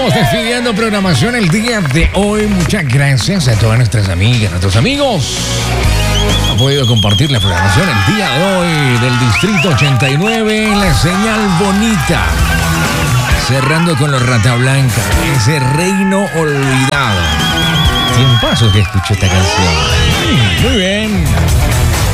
Estamos despidiendo programación el día de hoy. Muchas gracias a todas nuestras amigas, nuestros amigos. Han podido compartir la programación el día de hoy del Distrito 89, la señal bonita. Cerrando con los Rata Blanca, ese reino olvidado. Tiempazo que escuché esta canción. Muy bien.